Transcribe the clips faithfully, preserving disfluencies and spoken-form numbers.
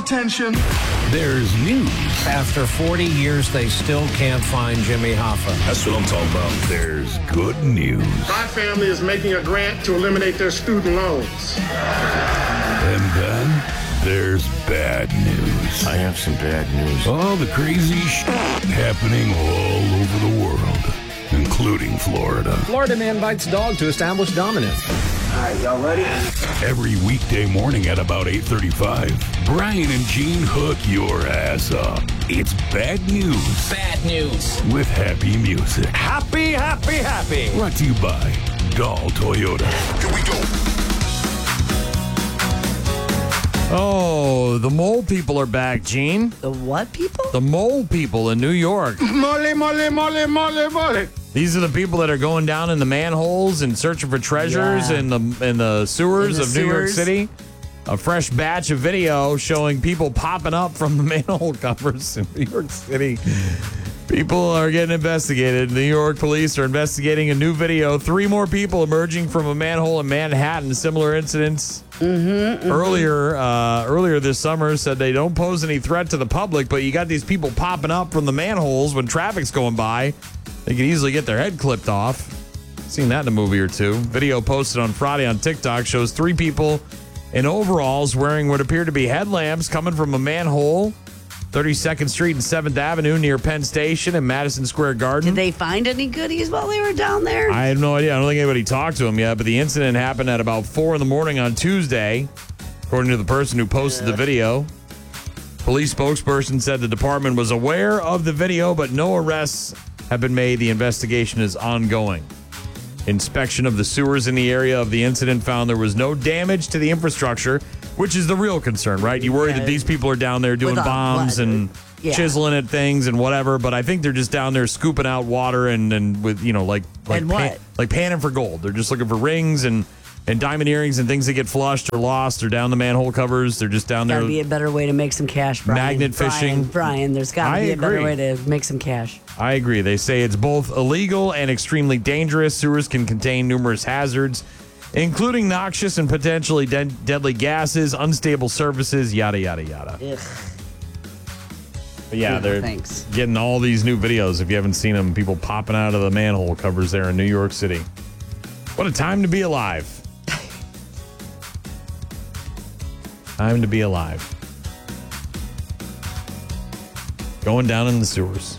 attention. There's news. After forty years, they still can't find Jimmy Hoffa. That's what I'm talking about. There's good news. My family is making a grant to eliminate their student loans. And then there's bad news. I have some bad news. All the crazy shit happening all over the world, including Florida. Florida man bites dog to establish dominance. All right, y'all ready? Every weekday morning at about eight thirty-five, Brian and Gene hook your ass up. It's bad news. Bad news. With happy music. Happy, happy, happy. Brought to you by Dahl Toyota. Here we go. Oh, the mole people are back, Gene. The what people? The mole people in New York. Mole, mole, mole, mole, mole. These are the people that are going down in the manholes and searching for treasures Yeah. in the in the sewers In the of New York sewers. City. A fresh batch of video showing people popping up from the manhole covers in New York City. People are getting investigated. New York police are investigating a new video. Three more people emerging from a manhole in Manhattan. Similar incidents Mm-hmm, mm-hmm. earlier uh, earlier this summer said they don't pose any threat to the public, but you got these people popping up from the manholes when traffic's going by. They could easily get their head clipped off. Seen that in a movie or two. Video posted on Friday on TikTok shows three people in overalls wearing what appear to be headlamps coming from a manhole. thirty-second Street and seventh Avenue near Penn Station and Madison Square Garden. Did they find any goodies while they were down there? I have no idea. I don't think anybody talked to him yet, but the incident happened at about four in the morning on Tuesday, according to the person who posted the video. Police spokesperson said the department was aware of the video, but no arrests have been made. The investigation is ongoing. Inspection of the sewers in the area of the incident found there was no damage to the infrastructure, which is the real concern, right? You worry Yeah. that these people are down there doing With a- bombs what? and Yeah. chiseling at things and whatever, but I think they're just down there scooping out water and, and with, you know, like like And what? like panning for gold. They're just looking for rings and, and diamond earrings and things that get flushed or lost or down the manhole covers. They're just down there. Gotta be a better way to make some cash, Brian. Magnet Brian, fishing. Brian, there's got I to be a better agree. way to make some cash. I agree. They say it's both illegal and extremely dangerous. Sewers can contain numerous hazards, including noxious and potentially de- deadly gases, unstable surfaces, yada, yada, yada. Ugh. But yeah, they're Thanks. getting all these new videos. If you haven't seen them, people popping out of the manhole covers there in New York City. What a time to be alive. Time to be alive. Going down in the sewers.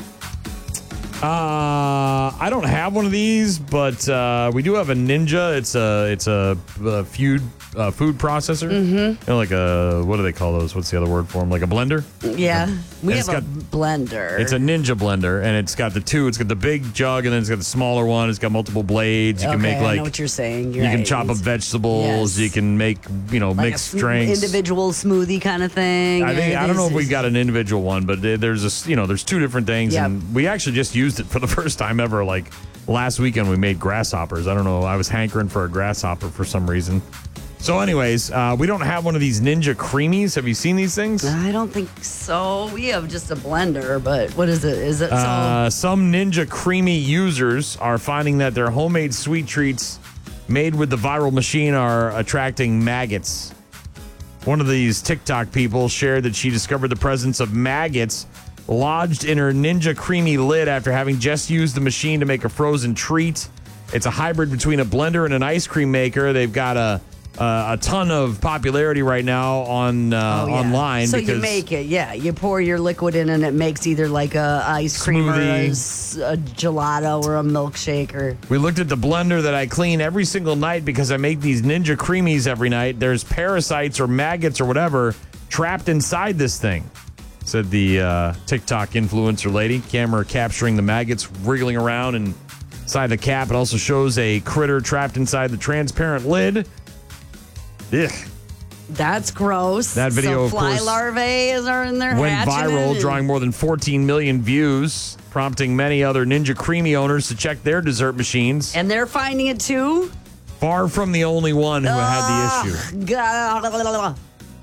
Uh, I don't have one of these, but uh, we do have a Ninja. It's a it's a, a food uh, food processor. Mm-hmm. You know, like a what do they call those? What's the other word for them? Like a blender. Yeah, we And have it's a got- blender. It's a Ninja blender, and it's got the two. It's got the big jug, and then it's got the smaller one. It's got multiple blades. You okay, can make I like know what you're saying. You're you can right. chop up vegetables. Yes. You can make you know like mixed a sm- drinks. individual smoothie kind of thing. I think Yeah, I don't know this if we've is- got an individual one, but there- there's a s- you know there's two different things, Yep. and we actually just used it for the first time ever. Like last weekend, we made grasshoppers. I don't know. I was hankering for a grasshopper for some reason. So, anyways, uh, we don't have one of these Ninja Creamies. Have you seen these things? I don't think so. We have just a blender, but what is it? Is it so? Uh, some Ninja Creamy users are finding that their homemade sweet treats made with the viral machine are attracting maggots. One of these TikTok people shared that she discovered the presence of maggots lodged in her Ninja Creamy lid after having just used the machine to make a frozen treat. It's a hybrid between a blender and an ice cream maker. They've got a uh, a ton of popularity right now on uh, Oh, yeah. online. So because you make it, yeah. You pour your liquid in, and it makes either like a ice cream or a, Smoothie. s- a gelato or a milkshake or. We looked at the blender that I clean every single night because I make these Ninja Creamies every night. There's parasites or maggots or whatever trapped inside this thing, said the uh, TikTok influencer lady. Camera capturing the maggots wriggling around and inside the cap. It also shows a critter trapped inside the transparent lid. Ugh. That's gross. That video, so of fly course, larvae are in there went hatching viral, and- drawing more than fourteen million views, prompting many other Ninja Creamy owners to check their dessert machines. And they're finding it too? Far from the only one who had the issue. God.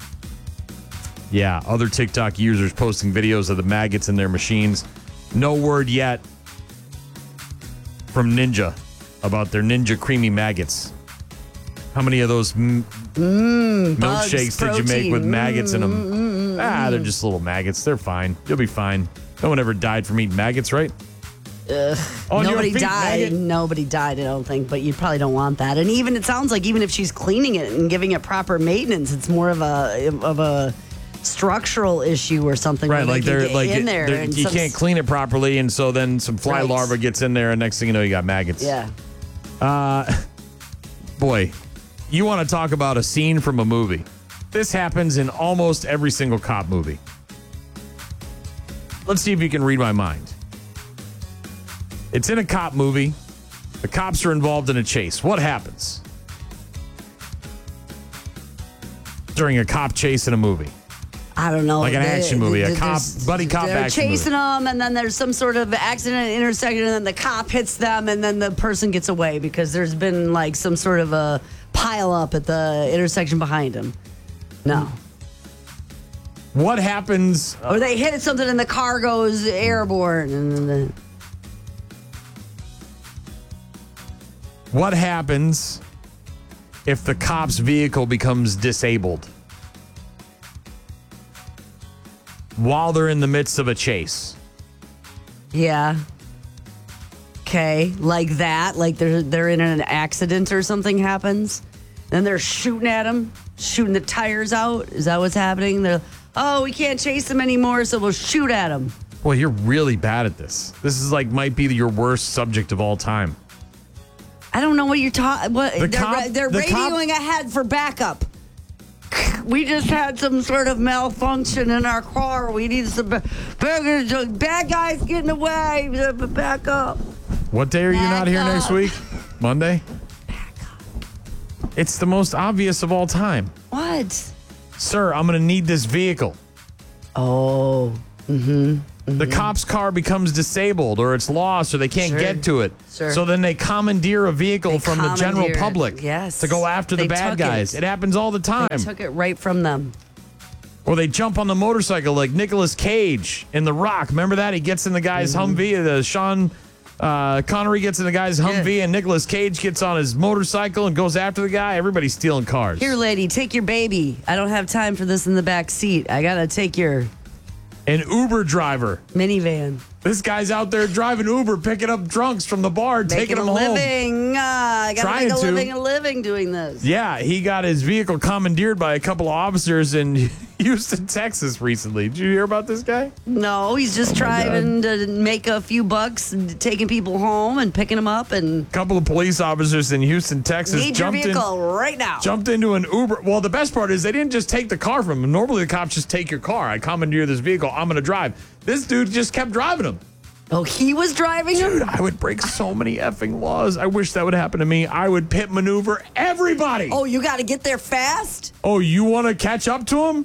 Yeah, other TikTok users posting videos of the maggots in their machines. No word yet from Ninja about their Ninja Creamy maggots. How many of those m- Mm, milkshakes bugs, did you make with protein. maggots in them? Ah, they're just little maggots. They're fine. You'll be fine. No one ever died from eating maggots, right? Ugh. On your Nobody feet, died. maggot. Nobody died, I don't think, but you probably don't want that. And even it sounds like even if she's cleaning it and giving it proper maintenance, it's more of a of a structural issue or something. Right, where like they can they're get like in it- there. they're- and you some- can't clean it properly, and so then some fly Right. larva gets in there, and next thing you know, you got maggots. Yeah. Boy, you want to talk about a scene from a movie? This happens in almost every single cop movie. Let's see if you can read my mind. It's in a cop movie. The cops are involved in a chase. What happens during a cop chase in a movie? I don't know. Like an action movie, a cop- there's- buddy cop They're action movie. chasing them, and then there's some sort of accident intersection, and then the cop hits them, and then the person gets away because there's been like some sort of a pile up at the intersection behind him. No. What happens? Or they hit something and the car goes airborne, and then the, What happens if the cop's vehicle becomes disabled while they're in the midst of a chase? yeah. Okay, like that, like they're they're in an accident or something happens, then they're shooting at them, shooting the tires out. Is that what's happening? They're, oh, we can't chase them anymore, so we'll shoot at them. Well, you're really bad at this. This is like might be your worst subject of all time. I don't know what you're talking. What The they're cop- they're the radioing ahead for backup. We just had some sort of malfunction in our car. We need some ba- bad, bad guys getting away. Back up. What day are you not here Back next up. week? Monday? It's the most obvious of all time. What? Sir, I'm going to need this vehicle. Oh. The cop's car becomes disabled or it's lost or they can't Sure. get to it. Sure. So then they commandeer a vehicle They from the general commandeer it. public Yes. to go after the They bad took guys. it. It. happens all the time. I took it right from them. Or they jump on the motorcycle like Nicolas Cage in The Rock. Remember that? He gets in the guy's Mm-hmm. Humvee. The Sean uh, Connery gets in the guy's Humvee, and Nicolas Cage gets on his motorcycle and goes after the guy. Everybody's stealing cars. Here, lady, take your baby. I don't have time for this in the back seat. I gotta take your An Uber driver. minivan. This guy's out there driving Uber, picking up drunks from the bar, taking Making a them home. living. Uh, I gotta Trying make a to. living, a living doing this. Yeah, he got his vehicle commandeered by a couple of officers in Houston, Texas recently. Did you hear about this guy? No, he's just trying to make a few bucks, and taking people home and picking them up, and A couple of police officers in Houston, Texas need your jumped in. vehicle right now. Jumped into an Uber. Well, the best part is they didn't just take the car from him. Normally, the cops just take your car. I commandeer this vehicle. I'm going to drive. This dude just kept driving him. Oh, he was driving him? Dude, I would break so many effing laws. I wish that would happen to me. I would pit maneuver everybody. Oh, you got to get there fast? Oh, you want to catch up to him?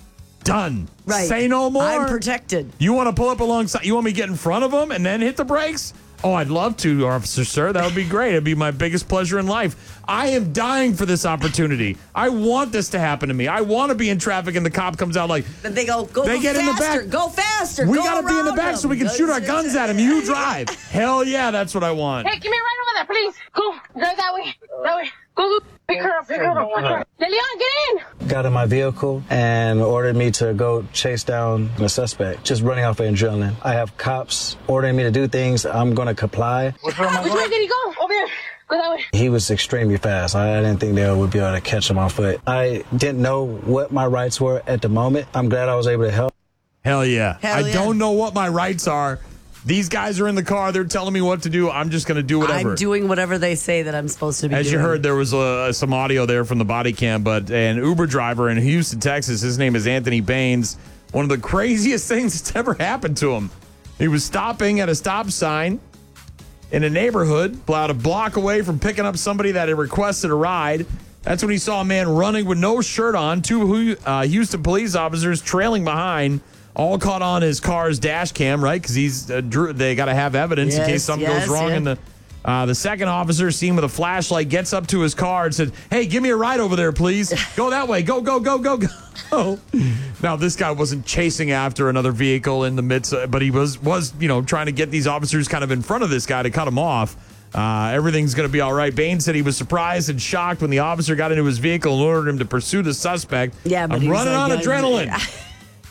Done. Right. Say no more. I'm protected. You want to pull up alongside? You want me to get in front of him and then hit the brakes? Oh, I'd love to, officer, sir. That would be great. It'd be my biggest pleasure in life. I am dying for this opportunity. I want this to happen to me. I want to be in traffic and the cop comes out like, Then they go, go, They go get in the faster, back. go faster. we go got to be in the around back so we can him. shoot our guns at him. You drive. Hell yeah, that's what I want. Hey, give me a ride over there, please. Go, drive that way. That way. Go, go. Pick her up, pick her up. De Leon, get in. Got in my vehicle and ordered me to go chase down the suspect, just running off of adrenaline. I have cops ordering me to do things. I'm going to comply. Which way did he go? Over there. Go that way. He was extremely fast. I didn't think they would be able to catch him on foot. I didn't know what my rights were at the moment. I'm glad I was able to help. Hell yeah. Hell I yeah. don't know what my rights are. These guys are in the car. They're telling me what to do. I'm just going to do whatever. I'm doing whatever they say that I'm supposed to be As doing. you heard, there was uh, some audio there from the body cam, but an Uber driver in Houston, Texas, his name is Anthony Baines. One of the craziest things that's ever happened to him. He was stopping at a stop sign in a neighborhood, about a block away from picking up somebody that had requested a ride. That's when he saw a man running with no shirt on, two uh, Houston police officers trailing behind, all caught on his car's dash cam, right? Because he's uh, drew, they got to have evidence in Yes, case something yes, goes wrong yeah. in the. Uh, the second officer, seen with a flashlight, gets up to his car and said, "Hey, give me a ride over there, please. Go that way. Go, go, go, go, go." Now, this guy wasn't chasing after another vehicle in the midst, of, but he was, was, you know, trying to get these officers kind of in front of this guy to cut him off. Uh, everything's going to be all right. Bain said he was surprised and shocked when the officer got into his vehicle and ordered him to pursue the suspect. Yeah, but I'm he was running like, on "Yeah, adrenaline.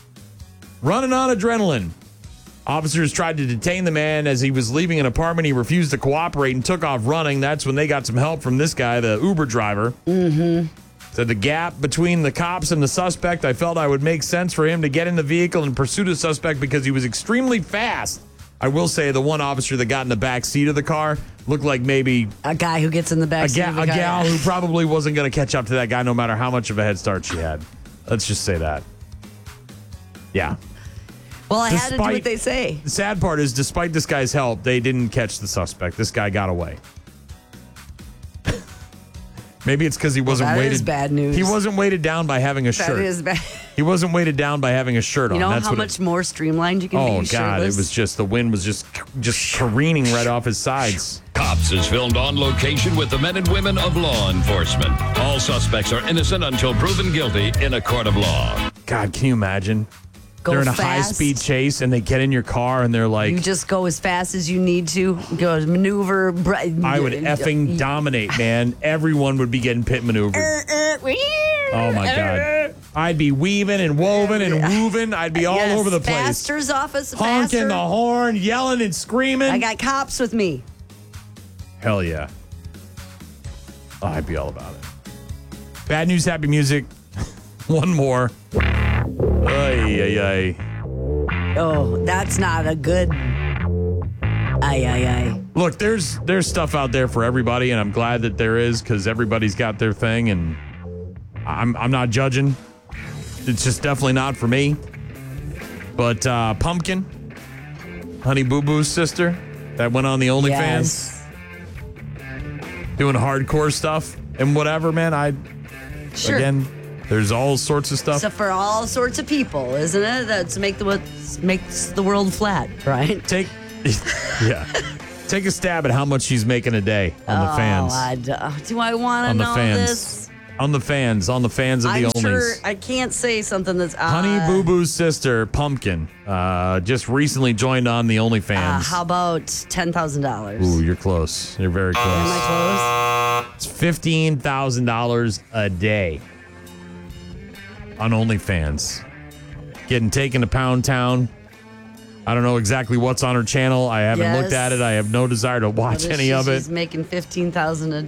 running on adrenaline. Officers tried to detain the man as he was leaving an apartment. He refused to cooperate and took off running. That's when they got some help from this guy, the Uber driver. Mm-hmm. So the gap between the cops and the suspect, I felt I would make sense for him to get in the vehicle and pursue the suspect because he was extremely fast. I will say the one officer that got in the back seat of the car looked like maybe a guy who gets in the back a, seat ga- of the a car. gal who probably wasn't going to catch up to that guy no matter how much of a head start she had. Let's just say that. Yeah. Well, I had to do Despite- what they say. The sad part is, despite this guy's help, they didn't catch the suspect. This guy got away. Maybe it's because he wasn't that weighted. is bad news. He wasn't weighted down by having a That shirt. is bad. He wasn't weighted down by having a shirt on. You know That's how what much it, more streamlined you can Oh be God! shirtless? It was just the wind was just just careening right off his sides. Cops is filmed on location with the men and women of law enforcement. All suspects are innocent until proven guilty in a court of law. God, can you imagine? Go they're in a fast. high-speed chase and they get in your car and they're like, You just go as fast as you need to. Go maneuver. Br- I would effing dominate, man. Everyone would be getting pit maneuvered. Oh my God. I'd be weaving and woven and wooving. I'd be all Yes, over the place. Faster's office. Honking faster. the horn, yelling and screaming. I got cops with me. Hell yeah. Oh, I'd be all about it. Bad news, happy music. One more. Ay, ay, ay. Oh, that's not a good. Ay, ay, ay. Look, there's there's stuff out there for everybody, and I'm glad that there is because everybody's got their thing, and I'm I'm not judging. It's just definitely not for me. But uh, Pumpkin, Honey Boo Boo's sister, that went on the OnlyFans, Yes. doing hardcore stuff and whatever, man. I Sure. again, there's all sorts of stuff. So for all sorts of people, isn't it? That's make the what makes the world flat, right? Take, yeah, take a stab at how much she's making a day on the fans. Oh, I d- do I want to on the know fans. this? On the fans, on the fans of the I'm Onlys. sure I can't say something that's uh, Honey Boo Boo's sister, Pumpkin, uh, just recently joined on the Uh, OnlyFans. how about ten thousand dollars? Ooh, you're close. You're very Am close. I close? It's fifteen thousand dollars a day on OnlyFans. Getting taken to Pound Town. I don't know exactly what's on her channel. I haven't Yes. looked at it. I have no desire to watch What is any she- of it. She's making fifteen thousand a